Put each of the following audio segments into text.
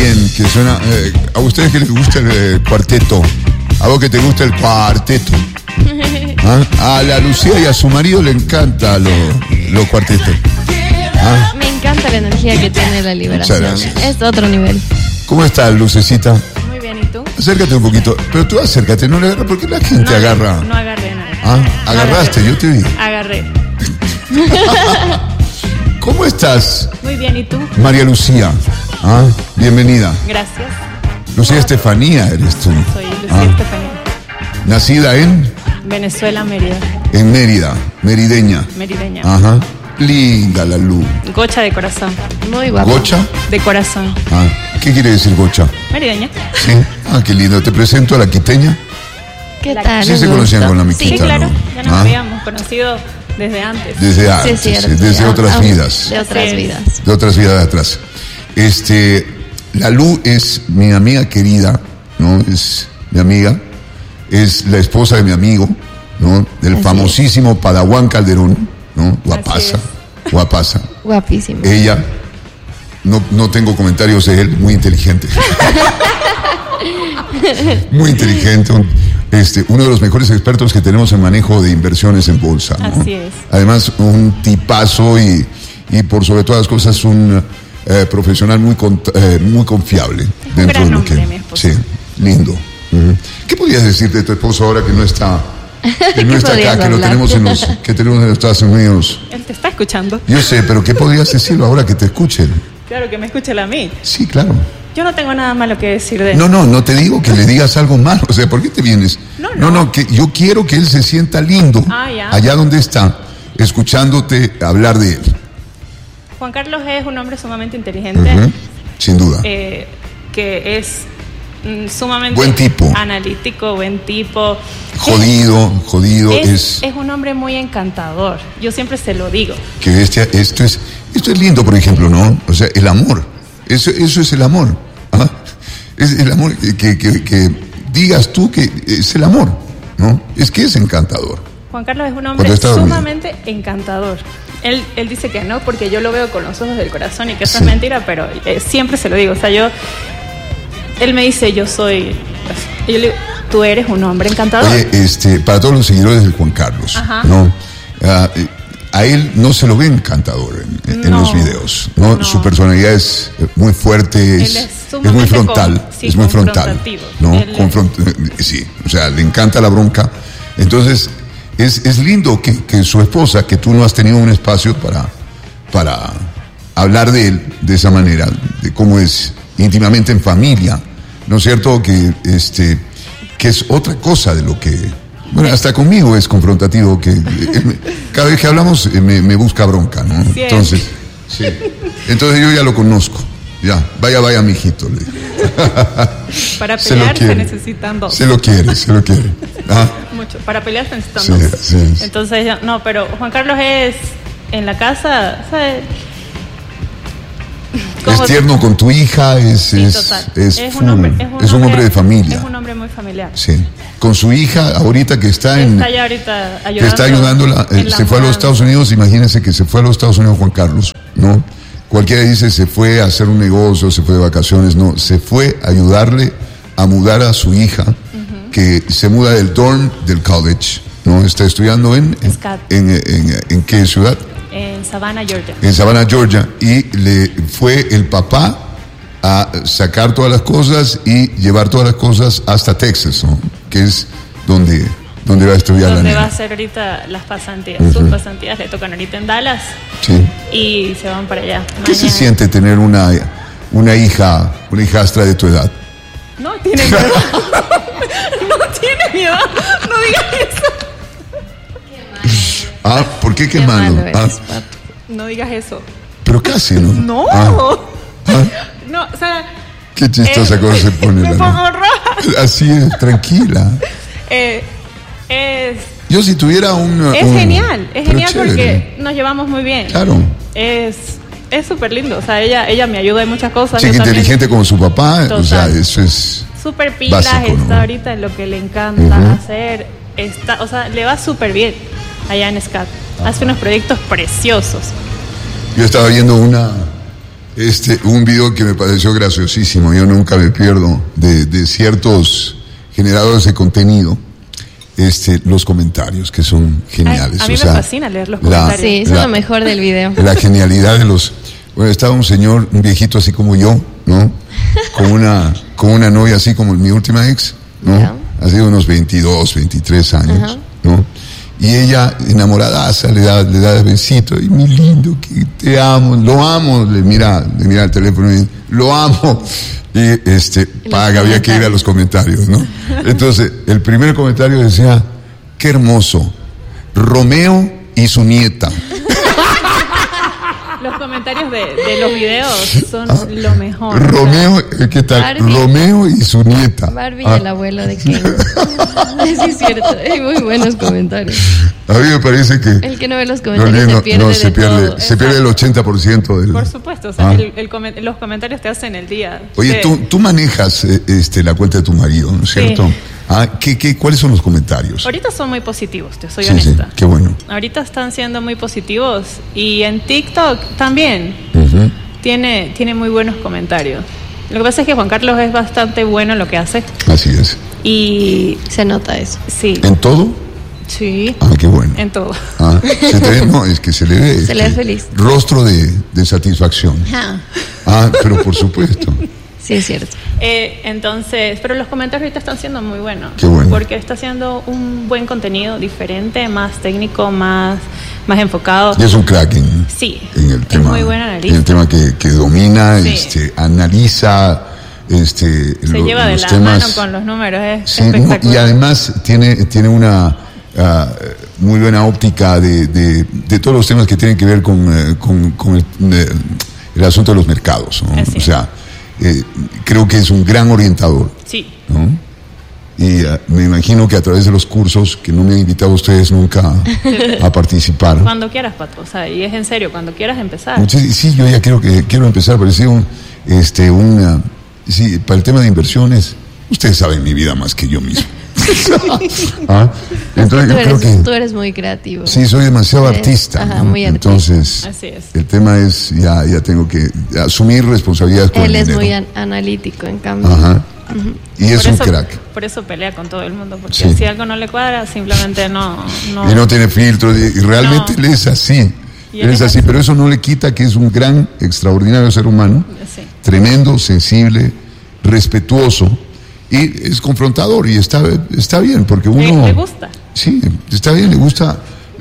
bien, que suena... a ustedes que les gusta el cuarteto, a vos que te gusta el cuarteto. ¿Ah? A la Lucía y a su marido le encanta los cuartetos. ¿Ah? Me encanta la energía que tiene la liberación. Es otro nivel. ¿Cómo estás, Lucecita? Muy bien, ¿y tú? Acércate un poquito. Pero tú acércate, no le agarras, porque la gente agarra. No agarré nada. ¿Ah? Agarraste, no yo te vi. Agarré. ¿Cómo estás? Muy bien, ¿y tú? María Lucía. ¿Ah? Bienvenida. Gracias. Lucía Estefanía eres tú. Soy Lucía Estefanía. Nacida en Venezuela, Mérida. En Mérida, merideña. Merideña. Ajá. Linda la luz. Gocha de corazón. Muy guapo. ¿Gocha? De corazón. Ah, ¿qué quiere decir gocha? Merideña. Sí. Ah, qué lindo. Te presento a la quiteña. ¿Qué tal? Sí se conocían con la miquita, Sí, claro. ¿no? Ya nos habíamos conocido desde antes. Desde antes, Sí, es cierto, desde ya. otras vidas. De otras Sí. vidas. De otras vidas de atrás. La Lu es mi amiga querida, ¿no? Es mi amiga. Es la esposa de mi amigo, ¿no? Del Así famosísimo Padawan Calderón, ¿no? Guapaza, Así guapaza. Guapísimo. Ella, no tengo comentarios de él, muy inteligente. Muy inteligente. Uno de los mejores expertos que tenemos en manejo de inversiones en bolsa, ¿no? Así es. Además, un tipazo y por sobre todas las cosas, un profesional muy confiable. un gran de lo hombre, que. mi esposo. Sí, lindo. Ujú. ¿Qué podrías decir de tu esposo ahora que no está? Que no ¿Qué está acá, podrías que lo hablar? tenemos en los Estados Unidos. Él te está escuchando. Yo sé, pero ¿qué podrías decirlo ahora que te escuchen? Claro que me escucha él a mí. Sí, claro. Yo no tengo nada malo que decir de él. No te digo que le digas algo malo. O sea, ¿por qué te vienes? No. Que yo quiero que él se sienta lindo Ya. allá donde está, escuchándote hablar de él. Juan Carlos es un hombre sumamente inteligente. Ujú, sin duda. Que es sumamente Buen tipo. analítico, buen tipo. Jodido Es un hombre muy encantador. Yo siempre se lo digo. que esto es lindo, por ejemplo, ¿no? O sea, el amor. Eso es el amor. ¿Ah? Es el amor que digas tú que es el amor, ¿no? Es que es encantador. Juan Carlos es un Cuando hombre está dormido. sumamente encantador. Él dice que no, porque yo lo veo con los ojos del corazón y que eso Sí. es mentira, pero siempre se lo digo. O sea, él me dice, yo soy... Y yo le digo, tú eres un hombre encantador. Oye, para todos los seguidores de Juan Carlos, Ajá. ¿no? A él no se lo ve encantador en No, los videos, ¿no? no. Su personalidad es muy fuerte, Él es muy sumamente frontal, es muy frontal, ¿no? Él Sí, o sea, le encanta la bronca. Entonces, es lindo que su esposa, que tú no has tenido un espacio para hablar de él de esa manera, de cómo es íntimamente en familia, ¿no es cierto? Que es otra cosa de lo que... Bueno, hasta conmigo es confrontativo, que cada vez que hablamos me busca bronca, ¿no? Sí, Entonces, sí. Entonces yo ya lo conozco. Ya, vaya, mijito. Le digo. Para Se lo pelear se quiere. necesitan dos. Se lo quiere. Ah, Mucho. Para pelear se necesitan Sí, dos. sí. Entonces, no, pero Juan Carlos es en la casa, ¿sabes? es tierno con tu hija, Sí, total. es un hombre de familia. Es un hombre muy familiar. Sí. Con su hija, ahorita que está Está ya ahorita ayudando. que está ayudándola, en la se fue a los mudanza. Estados Unidos, imagínense que se fue a los Estados Unidos Juan Carlos, ¿no? Cualquiera dice se fue a hacer un negocio, se fue de vacaciones, no, se fue a ayudarle a mudar a su hija, que se muda del dorm del college, ¿no? Está estudiando en qué ciudad? En Savannah, Georgia. En Savannah, Georgia, y le fue el papá a sacar todas las cosas y llevar todas las cosas hasta Texas, ¿no? Que es donde va a estudiar la Donde va a niña. hacer ahorita las pasantías. Sus pasantías le tocan ahorita en Dallas Sí. y se van para allá. ¿Qué se Mañana. siente tener una hijastra de tu edad? No tiene miedo. No tiene miedo. No digas eso. Ah, ¿por qué Qué quemando? malo eres, Pato. No digas eso. Pero casi, ¿no? No. Ah, No, o sea. qué chistosa cosa se pone. Me la pongo niña. roja. Así es, tranquila. Es Yo si tuviera genial. Es pero genial chévere. porque nos llevamos muy bien. Claro. Es súper lindo. O sea, ella me ayuda en muchas cosas. Chica yo también. inteligente como su papá, o sea, Total. eso es... Súper pilas, básico, ¿no? está ahorita en lo que le encanta hacer. O sea, le va súper bien allá en SCAD. Hace unos proyectos preciosos. Yo estaba viendo Un video que me pareció graciosísimo. Yo nunca me pierdo de ciertos generadores de contenido. Los comentarios que son geniales. A mí me fascina leer los comentarios. Sí, eso es lo mejor del video. La genialidad de los... Bueno, estaba un señor, un viejito así como yo, ¿no? Con una novia así como mi última ex, ¿no? Ya. Así de unos 22, 23 años, Ajá. ¿no? Y ella, enamoradaza, le da besito, y mi lindo, que te amo, lo amo, le mira el teléfono y dice, lo amo. Y había que ir a los comentarios, ¿no? Entonces, el primer comentario decía, qué hermoso, Romeo y su nieta. Los comentarios de los videos son lo mejor. Romeo, ¿qué tal? Barbie. Romeo y su nieta. Barbie y el abuelo de Ken. Sí, es cierto. Hay muy buenos comentarios. A mí me parece que... El que no ve los comentarios se pierde todo. Se pierde el 80% del... Por supuesto, o sea, los comentarios te hacen el día. Oye, tú manejas la cuenta de tu marido, ¿no es cierto? ¿Cuáles son los comentarios? Ahorita son muy positivos, te soy honesta. Sí, qué bueno. Ahorita están siendo muy positivos y en TikTok también tiene muy buenos comentarios. Lo que pasa es que Juan Carlos es bastante bueno en lo que hace. Así es. Y se nota eso. Sí. ¿En todo? Sí. Qué bueno. En todo. ¿Se te ve? No, es que se le ve. Se le ve feliz. Rostro de satisfacción. Pero por supuesto. Sí, es cierto. Entonces, pero los comentarios ahorita están siendo muy buenos. Qué bueno. Porque está haciendo un buen contenido diferente, más técnico, más enfocado. Y es un crack en el tema. Es muy buen analista. En el tema que domina, analiza, se lleva de la temas. mano con los números, es Sí, espectacular. y además tiene una muy buena óptica de todos los temas que tienen que ver con el asunto de los mercados, ¿no? Así. O sea, creo que es un gran orientador. Sí. ¿No? Y me imagino que a través de los cursos, que no me han invitado a ustedes nunca a participar. Cuando quieras, Pato, o sea, y es en serio, cuando quieras empezar. Sí, yo ya quiero empezar, parecía para el tema de inversiones, ustedes saben mi vida más que yo mismo. Entonces yo creo que tú eres muy creativo. sí, soy demasiado artista, ¿no? Muy artista. Entonces Así es. el tema es ya tengo que asumir responsabilidades con Él el es dinero. muy analítico, en cambio. Y es un crack. Por eso pelea con todo el mundo, porque Sí. si algo no le cuadra, simplemente no. Y no tiene filtros, y realmente él es así. Y Él es así, pero eso no le quita que es un gran, extraordinario ser humano, Sí. tremendo, sensible, respetuoso, y es confrontador, y está bien, porque uno... Le gusta. Sí, está bien, le gusta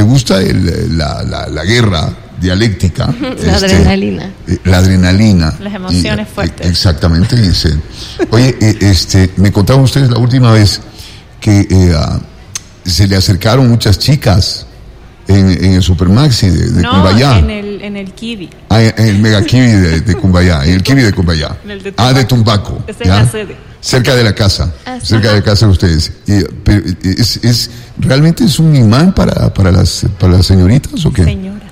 la guerra dialéctica. La adrenalina. La adrenalina. Las emociones fuertes. Exactamente. Oye, me contaban ustedes la última vez que se le acercaron muchas chicas en el Supermaxi de Cumbayá. En el Kiwi. En el Mega Kiwi de Cumbayá, en el Kiwi de Cumbayá. En el de Tumbaco. De Tumbaco. Esa es la sede. Cerca de la casa. Cerca Ajá. de la casa de ustedes. Pero ¿realmente es un imán para las señoritas o qué? Señoras.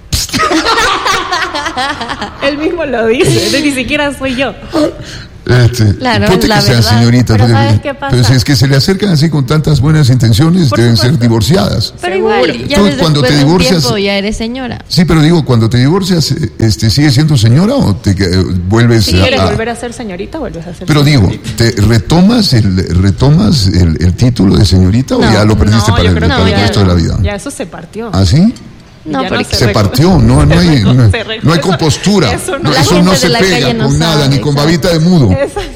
Él mismo lo dice, ni siquiera soy yo. Claro, ponte la que sean verdad. señoritas, Pero ¿sabes qué pasa? pero si es que se le acercan así con tantas buenas intenciones, Por deben supuesto. ser divorciadas. Pero Seguro. igual, ya Tú, desde cuando después te de un divorcias- tiempo ya eres señora. Sí, pero digo, cuando te divorcias, ¿sigues siendo señora o te vuelves Si quieres volver a ser señorita, vuelves a ser Pero digo, señorita. ¿te retomas el título de señorita o No. ya lo perdiste No, para yo el creo que ya resto de la vida? Ya eso se partió. ¿Ah, sí? No, Ya porque Se partió, no hay compostura. Eso No, no. eso La no gente se de la pega calle no con nada, sabe, ni con exacto. babita de mudo.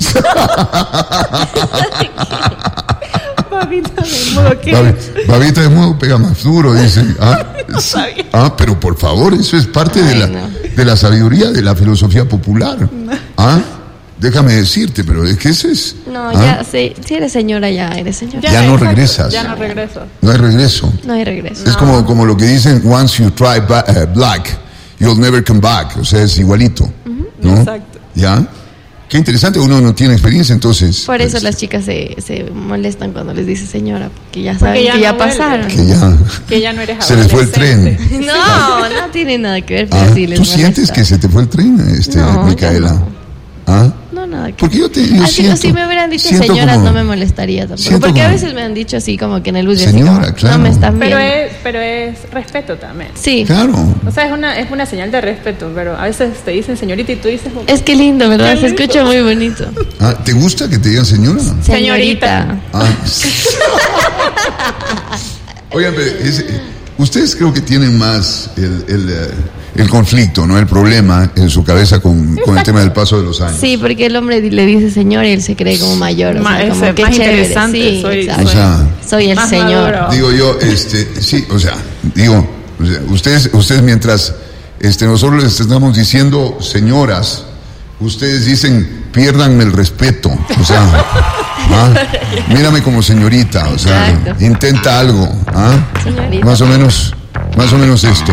Babita de modo que. Babita de mudo pega más duro, dicen. sabía. Pero por favor, eso es parte Ay, de no. de la sabiduría, de la filosofía popular. Déjame decirte, pero es que eso es... No, ya, si eres señora, ya eres señora. Ya no exacto, regresas. Ya no regreso. No hay regreso. No hay regreso. Es como lo que dicen, once you try black, you'll never come back. O sea, es igualito. ¿no? Exacto. ¿Ya? Qué interesante, uno no tiene experiencia, entonces... Por eso pues, las chicas se molestan cuando les dice señora, porque ya saben ya que ya no vuelve. pasaron. que Ya no eres se les fue el tren. adolescente. No tiene nada que ver, pero sí les ¿Tú molesta. sientes que se te fue el tren, No, Micaela? ya no. ¿Ah? No, nada. Porque yo así, siento, si me hubieran dicho siento señoras, como- no me molestaría tampoco. siento Porque a como- veces me han dicho así, como que en el bus, y así Señora, como, claro. no me están Pero viendo. pero es respeto también. Sí. Claro. O sea, es una señal de respeto, pero a veces te dicen señorita y tú dices... Es que lindo, ¿verdad? Qué Se lindo. escucha muy bonito. Ah, ¿te gusta que te digan señora? Señorita. Ah. Oigan, pero ustedes creo que tienen más el conflicto, ¿no? El problema en su cabeza con el tema del paso de los años. Sí, porque el hombre le dice señor y él se cree como mayor. O sea, Más- como ese, que más chévere. interesante, Sí, soy- exacto. O sea, soy el más señor. maduro. digo yo, sí, o sea, ustedes mientras nosotros les estamos diciendo señoras, ustedes dicen piérdanme el respeto, o sea, mírame como señorita, o sea, Exacto. intenta algo, Señorita. más o menos esto.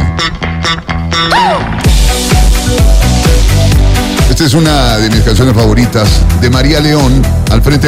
Esta es una de mis canciones favoritas de María León, al frente